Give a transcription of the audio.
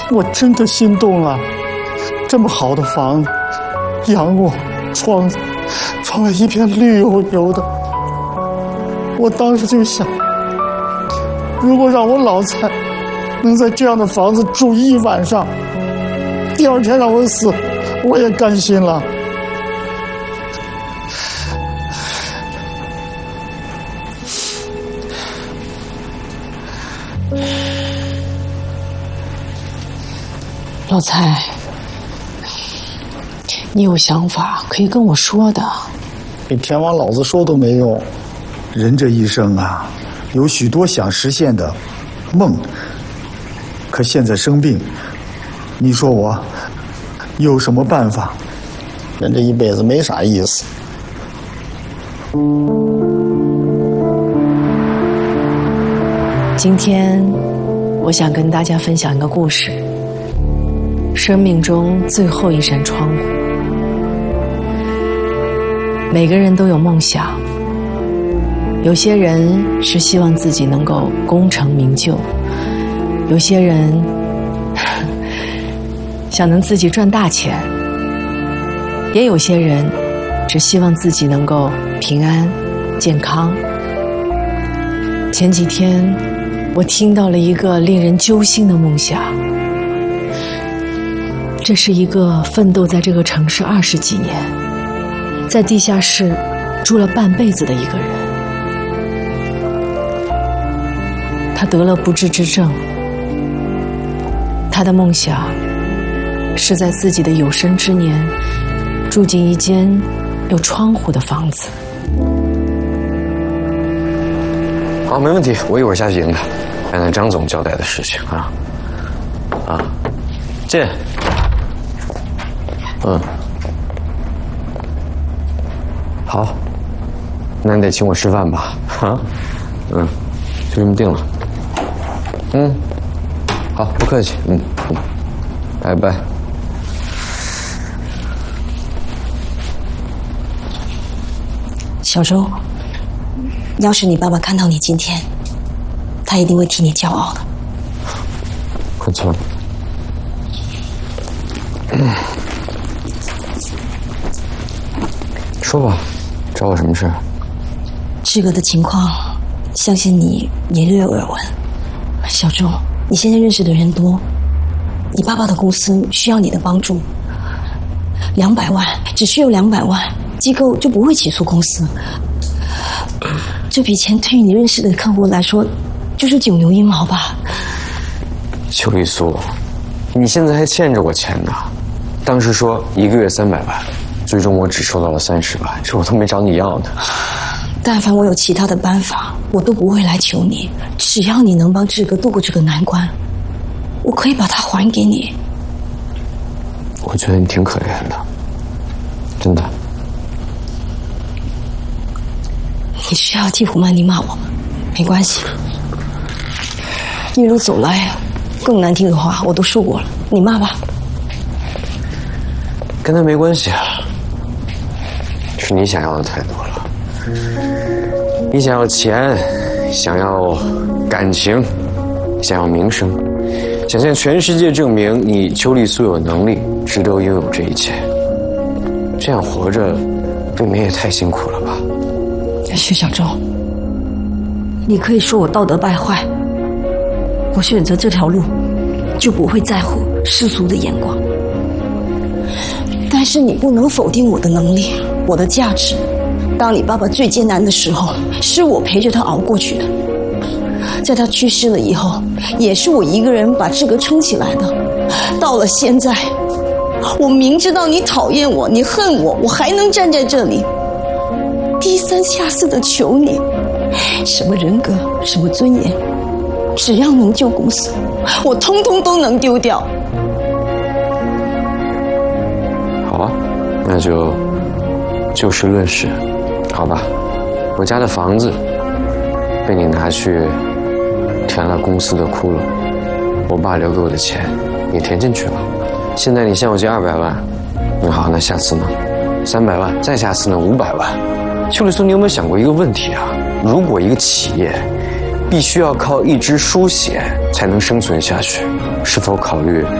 我真的心动了。这么好的房子，阳卧、窗子，窗外一片绿油油的。我当时就想，如果让我老蔡能在这样的房子住一晚上，第二天让我死，我也甘心了。 老蔡，你有想法可以跟我说的。 你天王老子说都没用。人这一生啊，有许多想实现的梦，可现在生病，你说我有什么办法？人这一辈子没啥意思。 今天我想跟大家分享一个故事，生命中最后一扇窗户。每个人都有梦想，有些人是希望自己能够功成名就，有些人想能自己赚大钱，也有些人只希望自己能够平安健康。前几天我听到了一个令人揪心的梦想，这是一个奋斗在这个城市20几年，在地下室住了半辈子的一个人。他得了不治之症，他的梦想是在自己的有生之年住进一间有窗户的房子。 好，没问题，我一会儿下去迎他，按照张总交代的事情啊。进。好，那你得请我吃饭吧？就这么定了。好，不客气。拜拜。 小周，要是你爸爸看到你今天，他一定会替你骄傲的。 坤村，说吧，找我什么事？ 志哥的情况，相信你也略有耳闻。小周，你现在认识的人多，你爸爸的公司需要你的帮助。200万，只需要200万，机构就不会起诉公司。这笔钱对于你认识的客户来说，就是九牛一毛吧。 邱丽苏，你现在还欠着我钱呢。当时说1个月300万，最终我只收到了30万，这我都没找你要呢。 但凡我有其他的办法，我都不会来求你。只要你能帮志哥度过这个难关，我可以把它还给你。 我觉得你挺可怜的，真的。 你需要替胡曼妮骂我吗？没关系，一路走来，更难听的话我都说过了，你骂吧。 跟他没关系啊，是你想要的太多了。你想要钱，想要感情，想要名声，想向全世界证明你邱丽苏有能力，值得拥有这一切。这样活着，未免也太辛苦了吧？ 徐小周，你可以说我道德败坏，我选择这条路，就不会在乎世俗的眼光。但是你不能否定我的能力，我的价值。当你爸爸最艰难的时候，是我陪着他熬过去的。在他去世了以后，也是我一个人把志哥撑起来的。到了现在，我明知道你讨厌我，你恨我，我还能站在这里，低三下四的求你，什么人格，什么尊严，只要能救公司，我通通都能丢掉。 好啊，那就就事论事，好吧？我家的房子被你拿去填了公司的窟窿，我爸留给我的钱也填进去了。现在你向我借200万，那好，那下次呢？300万，再下次呢？500万。邱立松，你有没有想过一个问题啊？如果一个企业必须要靠一支书写才能生存下去，是否考虑